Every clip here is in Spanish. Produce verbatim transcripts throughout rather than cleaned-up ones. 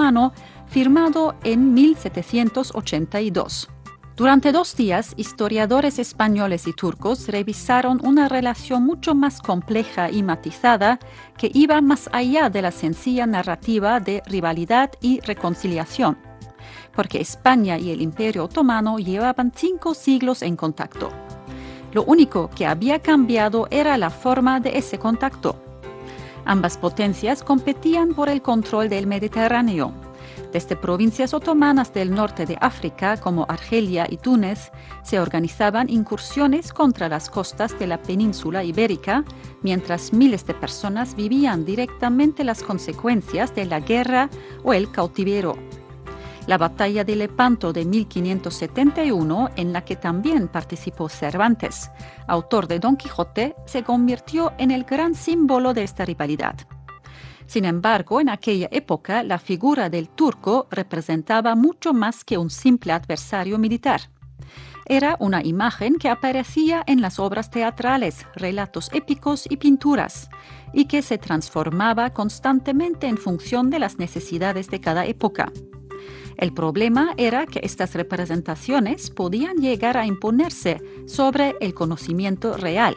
Otomano, firmado en mil setecientos ochenta y dos. Durante dos días, historiadores españoles y turcos revisaron una relación mucho más compleja y matizada que iba más allá de la sencilla narrativa de rivalidad y reconciliación, porque España y el Imperio Otomano llevaban cinco siglos en contacto. Lo único que había cambiado era la forma de ese contacto. Ambas potencias competían por el control del Mediterráneo. Desde provincias otomanas del norte de África, como Argelia y Túnez, se organizaban incursiones contra las costas de la península ibérica, mientras miles de personas vivían directamente las consecuencias de la guerra o el cautiverio. La batalla de Lepanto de mil quinientos setenta y uno, en la que también participó Cervantes, autor de Don Quijote, se convirtió en el gran símbolo de esta rivalidad. Sin embargo, en aquella época, la figura del turco representaba mucho más que un simple adversario militar. Era una imagen que aparecía en las obras teatrales, relatos épicos y pinturas, y que se transformaba constantemente en función de las necesidades de cada época. El problema era que estas representaciones podían llegar a imponerse sobre el conocimiento real.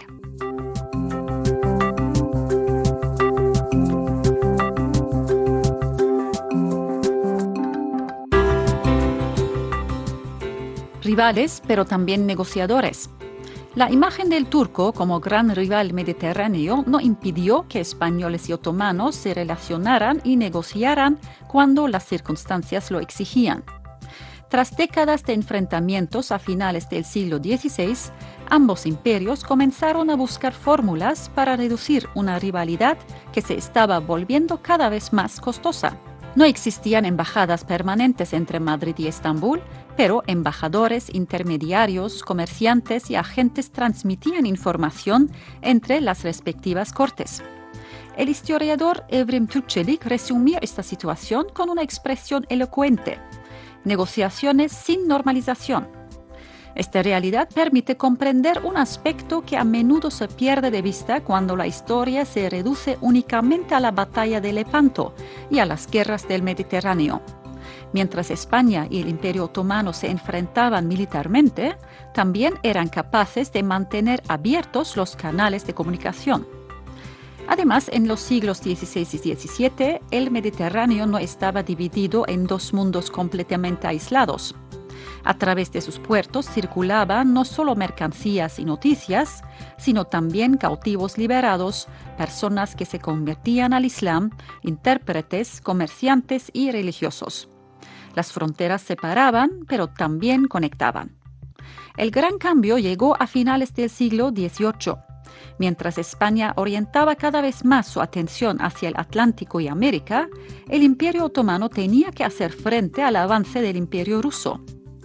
Rivales, pero también negociadores. La imagen del turco como gran rival mediterráneo no impidió que españoles y otomanos se relacionaran y negociaran cuando las circunstancias lo exigían. Tras décadas de enfrentamientos a finales del siglo dieciséis, ambos imperios comenzaron a buscar fórmulas para reducir una rivalidad que se estaba volviendo cada vez más costosa. No existían embajadas permanentes entre Madrid y Estambul, pero embajadores, intermediarios, comerciantes y agentes transmitían información entre las respectivas cortes. El historiador Evrim Türkçelik resumió esta situación con una expresión elocuente: negociaciones sin normalización. Esta realidad permite comprender un aspecto que a menudo se pierde de vista cuando la historia se reduce únicamente a la batalla de Lepanto y a las guerras del Mediterráneo. Mientras España y el Imperio Otomano se enfrentaban militarmente, también eran capaces de mantener abiertos los canales de comunicación. Además, en los siglos dieciséis y diecisiete, el Mediterráneo no estaba dividido en dos mundos completamente aislados. A través de sus puertos circulaban no solo mercancías y noticias, sino también cautivos liberados, personas que se convertían al Islam, intérpretes, comerciantes y religiosos. Las fronteras separaban, pero también conectaban. El gran cambio llegó a finales del siglo dieciocho. Mientras España orientaba cada vez más su atención hacia el Atlántico y América, el Imperio Otomano tenía que hacer frente al avance del Imperio Ruso.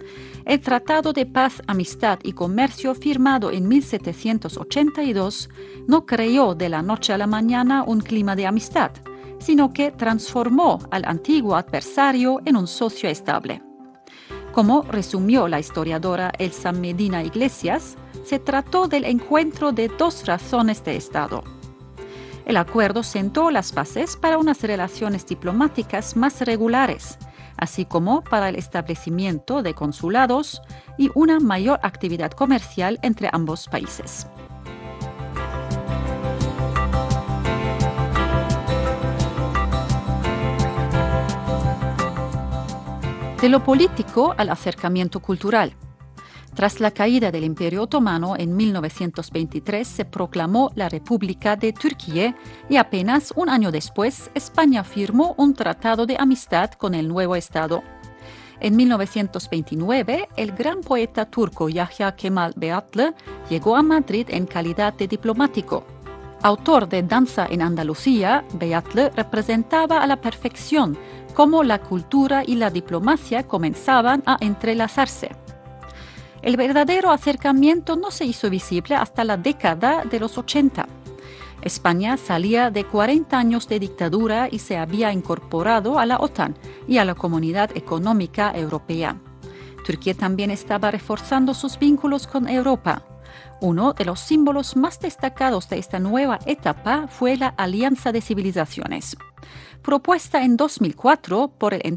El Tratado de Paz, Amistad y Comercio firmado en mil setecientos ochenta y dos no creó de la noche a la mañana un clima de amistad, sino que transformó al antiguo adversario en un socio estable. Como resumió la historiadora Elsa Medina Iglesias, se trató del encuentro de dos razones de Estado. El acuerdo sentó las bases para unas relaciones diplomáticas más regulares, así como para el establecimiento de consulados y una mayor actividad comercial entre ambos países. De lo político al acercamiento cultural. Tras la caída del Imperio Otomano en mil novecientos veintitrés se proclamó la República de Turquía y apenas un año después España firmó un tratado de amistad con el nuevo Estado. En mil novecientos veintinueve, el gran poeta turco Yahya Kemal Beyatlı llegó a Madrid en calidad de diplomático. Autor de Danza en Andalucía, Beyatlı representaba a la perfección cómo la cultura y la diplomacia comenzaban a entrelazarse. El verdadero acercamiento no se hizo visible hasta la década de los ochenta. España salía de cuarenta años de dictadura y se había incorporado a la OTAN y a la Comunidad Económica Europea. Turquía también estaba reforzando sus vínculos con Europa. Uno de los símbolos más destacados de esta nueva etapa fue la Alianza de Civilizaciones. Propuesta en dos mil cuatro por el